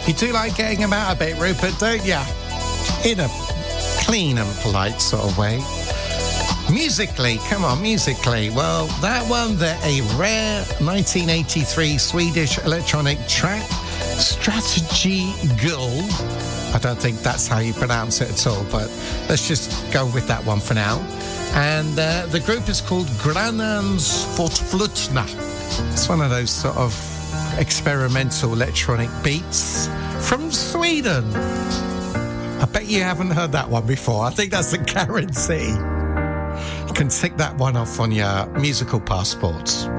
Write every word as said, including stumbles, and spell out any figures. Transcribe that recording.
You do like getting them out a bit, Rupert, don't you? In a clean and polite sort of way. Musically, come on, musically. Well, that one, the a rare nineteen eighty-three Swedish electronic track, Strategy Girl. I don't think that's how you pronounce it at all, but let's just go with that one for now. And uh, the group is called Grannans Fortflutna. It's one of those sort of experimental electronic beats from Sweden. I bet you haven't heard that one before. I think that's a guarantee. You can tick that one off on your musical passports.